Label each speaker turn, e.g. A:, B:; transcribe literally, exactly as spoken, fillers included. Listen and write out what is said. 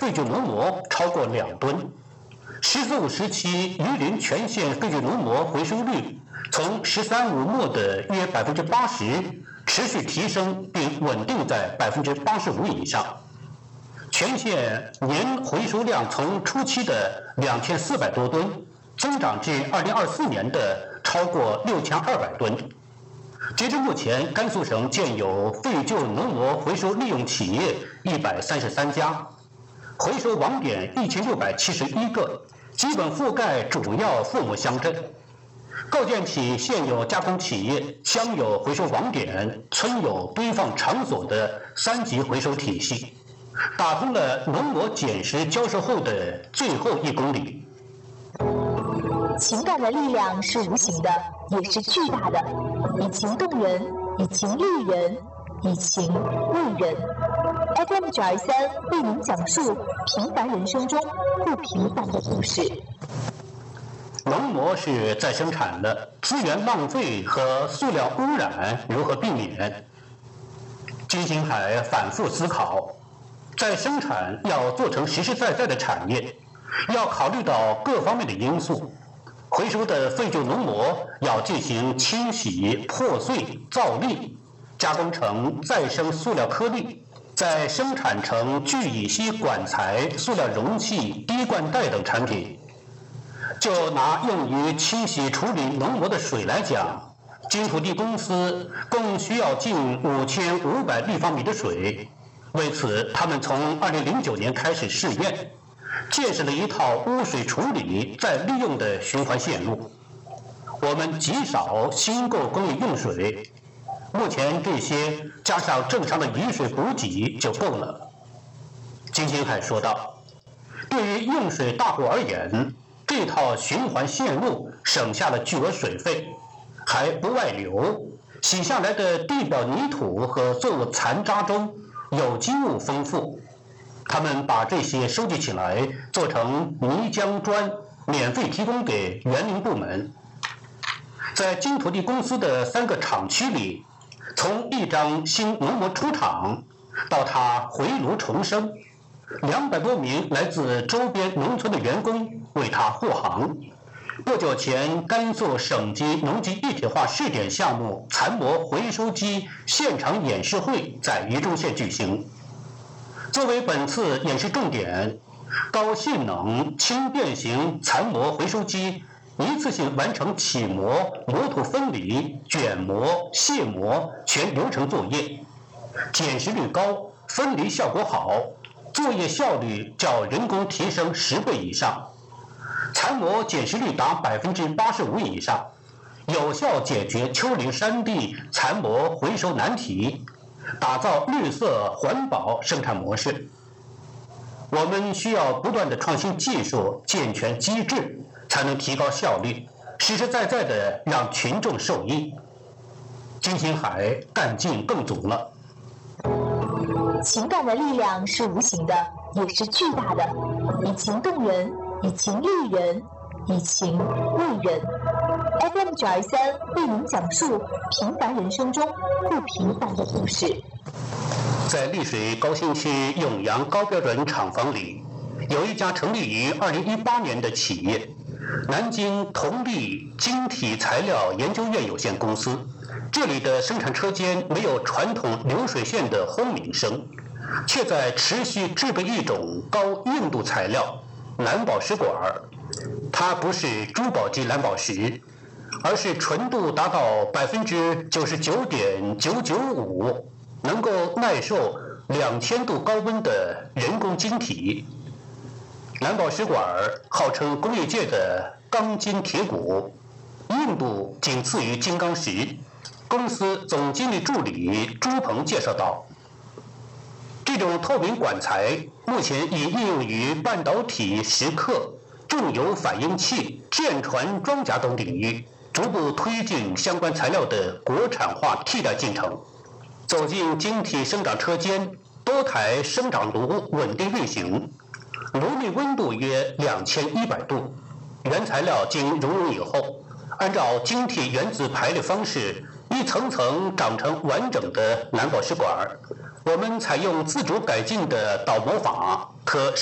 A: 废旧浓膜超过两吨。十四五时期榆林全县废旧浓膜回收率从“十三五”末的约百分之八十持续提升，并稳定在百分之八十五以上。全县年回收量从初期的两千四百多吨增长至二零二四年的超过六千二百吨。截至目前，甘肃省建有废旧浓膜回收利用企业一百三十三家，回收网点一千六百七十一个，基本覆盖主要父母乡镇，构建起现有加工企业、乡有回收网点、村有堆放场所的三级回收体系，打通了浓膜捡拾交收后的最后一公里。
B: 情感的力量是无形的，也是巨大的，以情动人，以情育人，以情为人。F M 九二三为您讲述平凡人生中不平凡的故事。
A: 浓膜是再生产的，资源浪费和塑料污染如何避免？金星海反复思考，在生产要做成实实在在的产业，要考虑到各方面的因素。回收的废旧浓膜要进行清洗、破碎、造粒，加工成再生塑料颗粒，再生产成聚乙烯管材、塑料容器、滴灌袋等产品。就拿用于清洗处理浓膜的水来讲，金土地公司共需要近五千五百立方米的水。为此，他们从二零零九年开始试验，建设了一套污水处理再利用的循环线路。我们极少新购工业用水，目前这些加上正常的雨水补给就够了。金星海说道，对于用水大户而言，这套循环线路省下了巨额水费，还不外流，洗下来的地表泥土和作物残渣中有机物丰富，他们把这些收集起来做成泥浆砖，免费提供给园林部门。在金土地公司的三个厂区里，从一张新浓膜出厂到它回炉重生，两百多名来自周边农村的员工为它护航。不久前，甘肃省级农机一体化试点项目残膜回收机现场演示会在榆中县举行。作为本次演示重点，高性能轻便型残膜回收机一次性完成起膜、膜土分离、卷膜、卸膜全流程作业，检实率高，分离效果好，作业效率较人工提升十倍以上，残膜检实率达百分之八十五以上，有效解决丘陵山地残膜回收难题，打造绿色环保生产模式。我们需要不断的创新技术，健全机制，才能提高效率，实实在在的让群众受益。金星海干劲更足了。
B: 情感的力量是无形的，也是巨大的，以情动人，以情育人，以情为人。F M 九二三为您讲述平凡人生中不平凡的故事。
A: 在丽水高新区永阳高标准厂房里，有一家成立于二零一八年的企业——南京同力晶体材料研究院有限公司。这里的生产车间没有传统流水线的轰鸣声，却在持续制备一种高硬度材料——蓝宝石管。它不是珠宝级蓝宝石，而是纯度达到百分之九十九点九九五，能够耐受两千度高温的人工晶体。蓝宝石管号称工业界的钢筋铁骨，硬度仅次于金刚石。公司总经理助理朱鹏介绍道，这种透明管材目前已应用于半导体蚀刻、重油反应器、舰船装甲等领域，逐步推进相关材料的国产化替代进程。走进晶体生长车间，多台生长炉稳定运行，炉内温度约两千一百度。原材料经熔融以后，按照晶体原子排列方式，一层层长成完整的蓝宝石管。我们采用自主改进的导模法，可